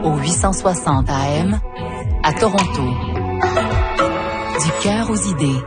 au 860 AM à Toronto. Du cœur aux idées.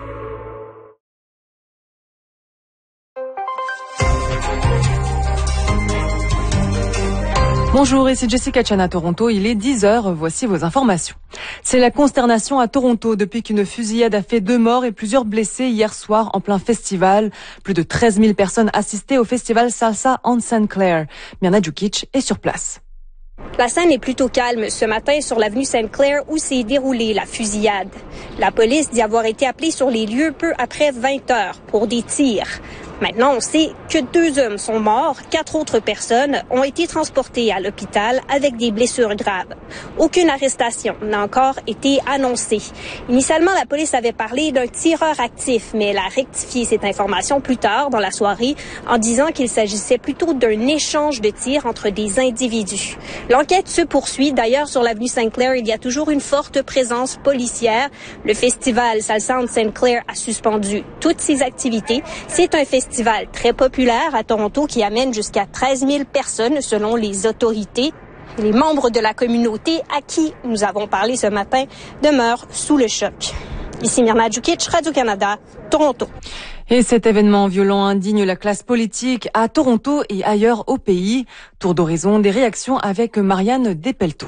Bonjour, ici Jessica Chan à Toronto. Il est 10h. Voici vos informations. C'est la consternation à Toronto depuis qu'une fusillade a fait 2 morts et plusieurs blessés hier soir en plein festival. Plus de 13 000 personnes assistaient au festival Salsa on St. Clair. Mirna Djukic est sur place. La scène est plutôt calme ce matin sur l'avenue Sainte-Claire où s'est déroulée la fusillade. La police dit avoir été appelée sur les lieux peu après 20 heures pour des tirs. Maintenant, on sait que 2 hommes sont morts, 4 autres personnes ont été transportées à l'hôpital avec des blessures graves. Aucune arrestation n'a encore été annoncée. Initialement, la police avait parlé d'un tireur actif, mais elle a rectifié cette information plus tard dans la soirée en disant qu'il s'agissait plutôt d'un échange de tirs entre des individus. L'enquête se poursuit. D'ailleurs, sur l'avenue Sainte-Claire, il y a toujours une forte présence policière. Le festival Salsa on St. Clair a suspendu toutes ses activités. C'est un festival très populaire à Toronto qui amène jusqu'à 13 000 personnes selon les autorités. Les membres de la communauté à qui nous avons parlé ce matin demeurent sous le choc. Ici Mirna Djukic, Radio-Canada, Toronto. Et cet événement violent indigne la classe politique à Toronto et ailleurs au pays. Tour d'horizon des réactions avec Marianne Despelteaux.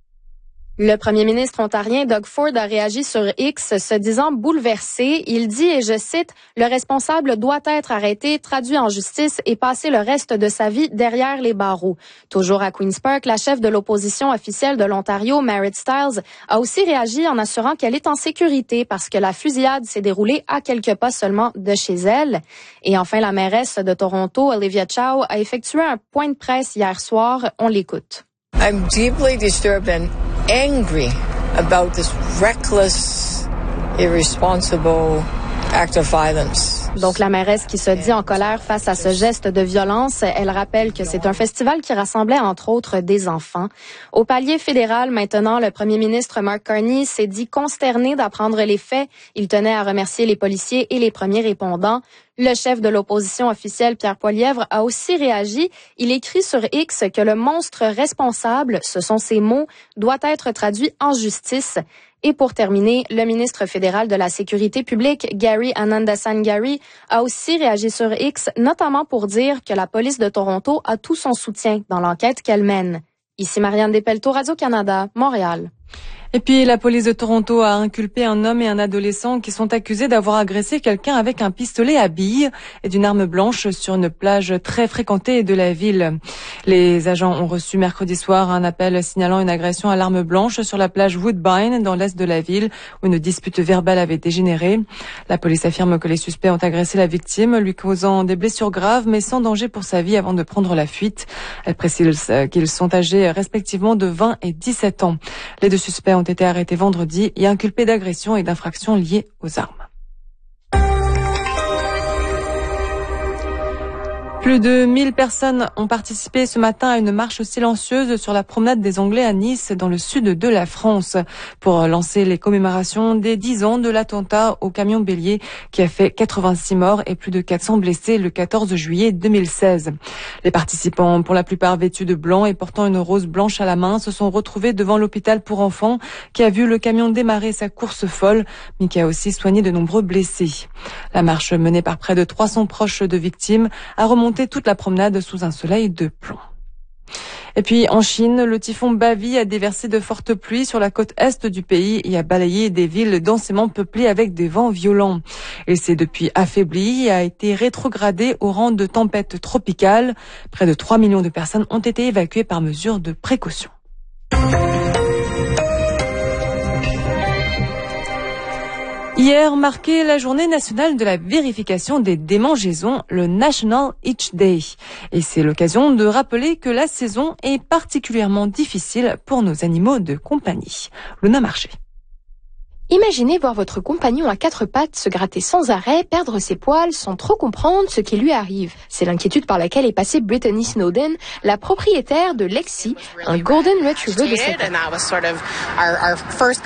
Le premier ministre ontarien Doug Ford a réagi sur X se disant bouleversé. Il dit, et je cite, « Le responsable doit être arrêté, traduit en justice et passer le reste de sa vie derrière les barreaux. » Toujours à Queen's Park, la chef de l'opposition officielle de l'Ontario, Marit Stiles, a aussi réagi en assurant qu'elle est en sécurité parce que la fusillade s'est déroulée à quelques pas seulement de chez elle. Et enfin, la mairesse de Toronto, Olivia Chow, a effectué un point de presse hier soir. On l'écoute. I'm deeply disturbed and angry about this reckless, irresponsible act of violence. Donc, la mairesse qui se dit en colère face à ce geste de violence, elle rappelle que c'est un festival qui rassemblait entre autres des enfants. Au palier fédéral, maintenant, le premier ministre Mark Carney s'est dit consterné d'apprendre les faits. Il tenait à remercier les policiers et les premiers répondants. Le chef de l'opposition officielle, Pierre Poilievre, a aussi réagi. Il écrit sur X que le monstre responsable, ce sont ses mots, doit être traduit en justice. Et pour terminer, le ministre fédéral de la Sécurité publique, Gary Anandasangarry, a aussi réagi sur X, notamment pour dire que la police de Toronto a tout son soutien dans l'enquête qu'elle mène. Ici Marianne Despelteaux, Radio-Canada, Montréal. Et puis, la police de Toronto a inculpé un homme et un adolescent qui sont accusés d'avoir agressé quelqu'un avec un pistolet à billes et d'une arme blanche sur une plage très fréquentée de la ville. Les agents ont reçu mercredi soir un appel signalant une agression à l'arme blanche sur la plage Woodbine dans l'est de la ville où une dispute verbale avait dégénéré. La police affirme que les suspects ont agressé la victime, lui causant des blessures graves mais sans danger pour sa vie avant de prendre la fuite. Elle précise qu'ils sont âgés respectivement de 20 et 17 ans. Les 2 suspects ont été arrêtés vendredi et inculpés d'agression et d'infractions liées aux armes. Plus de 1000 personnes ont participé ce matin à une marche silencieuse sur la promenade des Anglais à Nice, dans le sud de la France, pour lancer les commémorations des 10 ans de l'attentat au camion bélier qui a fait 86 morts et plus de 400 blessés le 14 juillet 2016. Les participants, pour la plupart vêtus de blanc et portant une rose blanche à la main, se sont retrouvés devant l'hôpital pour enfants qui a vu le camion démarrer sa course folle, mais qui a aussi soigné de nombreux blessés. La marche menée par près de 300 proches de victimes a remonté toute la promenade sous un soleil de plomb. Et puis en Chine, le typhon Bavi a déversé de fortes pluies sur la côte est du pays et a balayé des villes densément peuplées avec des vents violents. Il s'est depuis affaibli et a été rétrogradé au rang de tempête tropicale. Près de 3 millions de personnes ont été évacuées par mesure de précaution. Hier marquait la journée nationale de la vérification des démangeaisons, le National Itch Day. Et c'est l'occasion de rappeler que la saison est particulièrement difficile pour nos animaux de compagnie. Luna Marché. Imaginez voir votre compagnon à 4 pattes se gratter sans arrêt, perdre ses poils sans trop comprendre ce qui lui arrive. C'est l'inquiétude par laquelle est passée Brittany Snowden, la propriétaire de Lexi, un Golden Retriever de 7 ans.